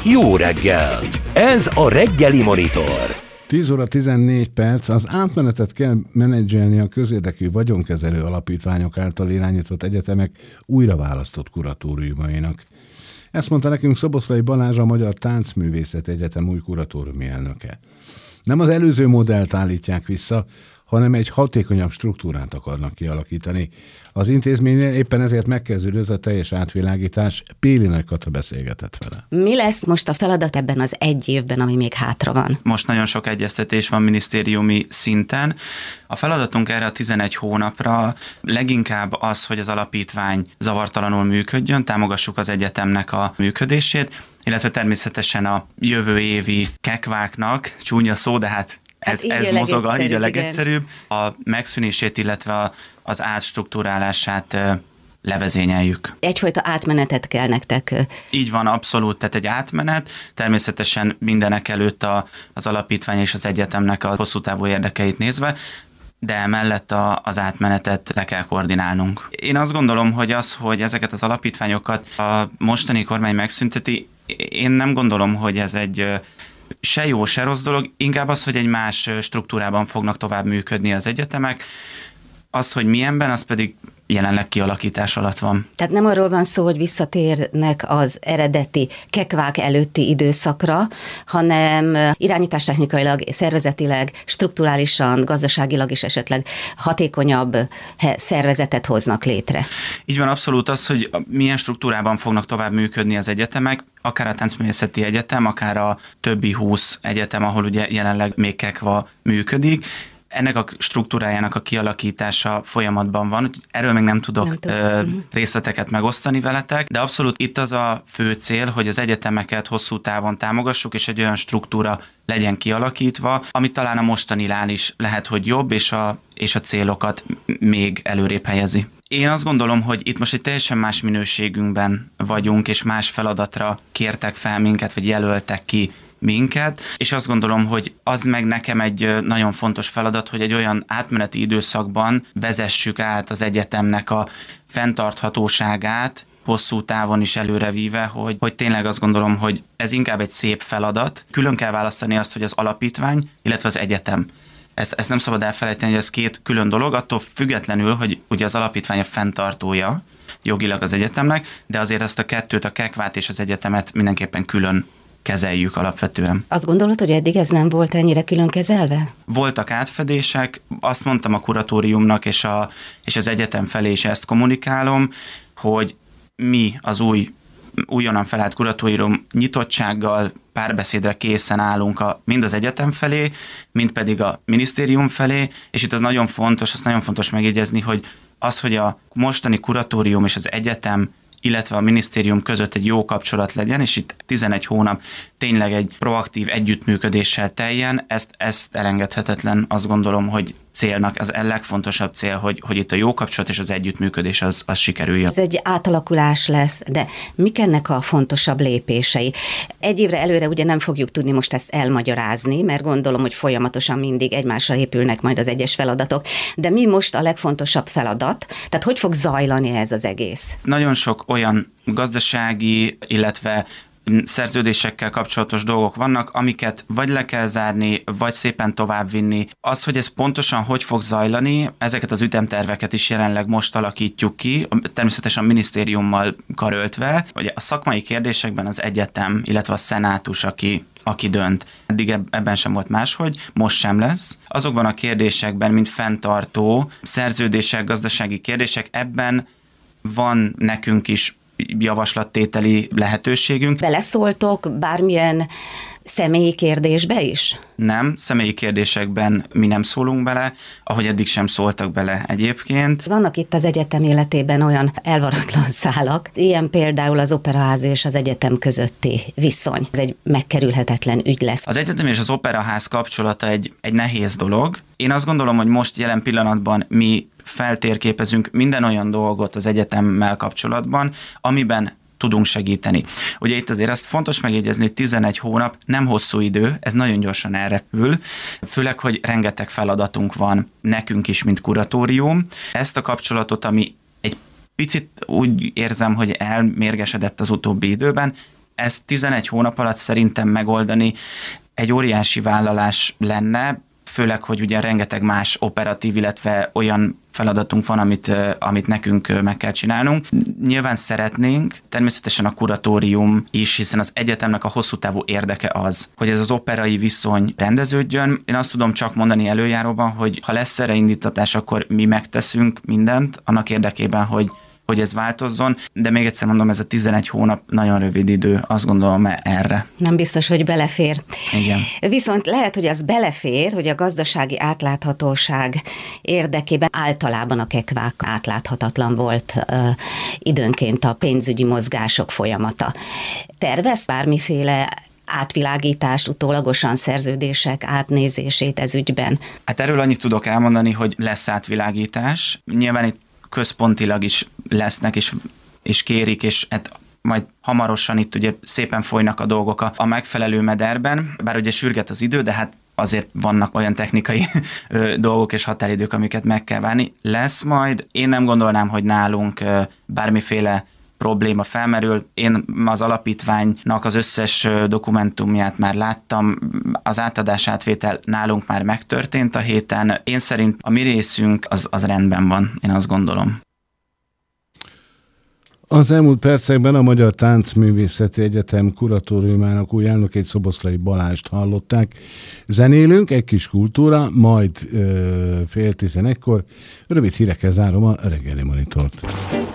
Jó reggelt! Ez a Reggeli Monitor. 10 óra 14 perc, az átmenetet kell menedzselni a közérdekű vagyonkezelő alapítványok által irányított egyetemek újra választott kuratóriumainak. Ezt mondta nekünk Szoboszlai Balázs, a Magyar Táncművészeti Egyetem új kuratóriumi elnöke. Nem az előző modellt állítják vissza, hanem egy hatékonyabb struktúrát akarnak kialakítani. Az intézménynél éppen ezért megkezdődött a teljes átvilágítás. Péli Nagy Kata beszélgetett vele. Mi lesz most a feladat ebben az egy évben, ami még hátra van? Most nagyon sok egyeztetés van minisztériumi szinten. A feladatunk erre a 11 hónapra leginkább az, hogy az alapítvány zavartalanul működjön, támogassuk az egyetemnek a működését, illetve természetesen a jövő évi kekváknak, csúnya szó, de hát ez mozog, így a legegyszerűbb, a megszűnését, illetve az átstruktúrálását levezényeljük. Egyfajta átmenetet kell nektek. Így van, abszolút, tehát egy átmenet, természetesen mindenek előtt az alapítvány és az egyetemnek a hosszú távú érdekeit nézve, de emellett az átmenetet le kell koordinálnunk. Én azt gondolom, hogy ezeket az alapítványokat a mostani kormány megszünteti, én nem gondolom, hogy ez egy se jó, se rossz dolog, inkább az, hogy egy más struktúrában fognak tovább működni az egyetemek. Az, hogy milyenben, az pedig jelenleg kialakítás alatt van. Tehát nem arról van szó, hogy visszatérnek az eredeti kekvák előtti időszakra, hanem irányítástechnikailag, szervezetileg, strukturálisan, gazdaságilag is esetleg hatékonyabb szervezetet hoznak létre. Így van, abszolút az, hogy milyen struktúrában fognak tovább működni az egyetemek, akár a Táncművészeti Egyetem, akár a többi 20 egyetem, ahol ugye jelenleg még kekva működik. Ennek a struktúrájának a kialakítása folyamatban van, erről még nem tudok részleteket megosztani veletek, de abszolút itt az a fő cél, hogy az egyetemeket hosszú távon támogassuk, és egy olyan struktúra legyen kialakítva, ami talán a mostanilán is lehet, hogy jobb, és a célokat még előrébb helyezi. Én azt gondolom, hogy itt most egy teljesen más minőségünkben vagyunk, és más feladatra kértek fel minket, vagy jelöltek ki minket, és azt gondolom, hogy az meg nekem egy nagyon fontos feladat, hogy egy olyan átmeneti időszakban vezessük át az egyetemnek a fenntarthatóságát, hosszú távon is előrevíve, hogy tényleg azt gondolom, hogy ez inkább egy szép feladat. Külön kell választani azt, hogy az alapítvány, illetve az egyetem. Ezt nem szabad elfelejteni, hogy ez két külön dolog, attól függetlenül, hogy ugye az alapítvány a fenntartója jogilag az egyetemnek, de azért ezt a kettőt, a kekvát és az egyetemet mindenképpen külön kezeljük alapvetően. Azt gondolod, hogy eddig ez nem volt ennyire külön kezelve? Voltak átfedések, azt mondtam a kuratóriumnak és az egyetem felé is ezt kommunikálom, hogy mi az újonnan felállt kuratórium nyitottsággal, párbeszédre készen állunk mind az egyetem felé, mind pedig a minisztérium felé, és itt az nagyon fontos megjegyezni, hogy a mostani kuratórium és az egyetem, illetve a minisztérium között egy jó kapcsolat legyen, és itt 11 hónap tényleg egy proaktív együttműködéssel teljen, ezt elengedhetetlen, azt gondolom, hogy célnak, ez a legfontosabb cél, hogy itt a jó kapcsolat és az együttműködés az sikerüljön. Ez egy átalakulás lesz, de mik ennek a fontosabb lépései? Egy évre előre ugye nem fogjuk tudni most ezt elmagyarázni, mert gondolom, hogy folyamatosan mindig egymásra épülnek majd az egyes feladatok, de mi most a legfontosabb feladat? Tehát hogy fog zajlani ez az egész? Nagyon sok olyan gazdasági, illetve szerződésekkel kapcsolatos dolgok vannak, amiket vagy le kell zárni, vagy szépen továbbvinni. Az, hogy ez pontosan hogy fog zajlani, ezeket az ütemterveket is jelenleg most alakítjuk ki, természetesen a minisztériummal karöltve, hogy a szakmai kérdésekben az egyetem, illetve a szenátus, aki dönt. Eddig ebben sem volt máshogy, most sem lesz. Azokban a kérdésekben, mint fenntartó szerződések, gazdasági kérdések, ebben van nekünk is javaslattételi lehetőségünk. Beleszóltok bármilyen személyi kérdésbe is? Nem, személyi kérdésekben mi nem szólunk bele, ahogy eddig sem szóltak bele egyébként. Vannak itt az egyetem életében olyan elvaratlan szálak, ilyen például az Operaház és az egyetem közötti viszony. Ez egy megkerülhetetlen ügy lesz. Az egyetem és az Operaház kapcsolata egy nehéz dolog. Én azt gondolom, hogy most jelen pillanatban mi feltérképezünk minden olyan dolgot az egyetemmel kapcsolatban, amiben tudunk segíteni. Ugye itt azért azt fontos megjegyezni, hogy 11 hónap nem hosszú idő, ez nagyon gyorsan elrepül, főleg, hogy rengeteg feladatunk van nekünk is, mint kuratórium. Ezt a kapcsolatot, ami egy picit úgy érzem, hogy elmérgesedett az utóbbi időben, ezt 11 hónap alatt szerintem megoldani egy óriási vállalás lenne, főleg, hogy ugye rengeteg más operatív, illetve olyan feladatunk van, amit nekünk meg kell csinálnunk. Nyilván szeretnénk, természetesen a kuratórium is, hiszen az egyetemnek a hosszú távú érdeke az, hogy ez az operai viszony rendeződjön. Én azt tudom csak mondani előjáróban, hogy ha lesz erre indítatás, akkor mi megteszünk mindent annak érdekében, hogy ez változzon, de még egyszer mondom, ez a 11 hónap nagyon rövid idő, azt gondolom erre. Nem biztos, hogy belefér. Igen. Viszont lehet, hogy az belefér, hogy a gazdasági átláthatóság érdekében általában a kekvák átláthatatlan volt időnként a pénzügyi mozgások folyamata. Tervez bármiféle átvilágítást, utólagosan szerződések átnézését ez ügyben? Hát erről annyit tudok elmondani, hogy lesz átvilágítás. Nyilván itt központilag is lesznek, és kérik, és hát majd hamarosan itt ugye szépen folynak a dolgok a megfelelő mederben, bár ugye sürget az idő, de hát azért vannak olyan technikai dolgok és határidők, amiket meg kell várni. Lesz majd, én nem gondolnám, hogy nálunk bármiféle probléma felmerül. Én az alapítványnak az összes dokumentumját már láttam, az átadás-átvétel nálunk már megtörtént a héten. Én szerint a mi részünk az rendben van, én azt gondolom. Az elmúlt percekben a Magyar Táncművészeti Egyetem kuratóriumának új elnökét, Szoboszlai Balást hallották. Zenélünk, egy kis kultúra, majd 10:30 rövid hírekkel zárom a reggeli monitort.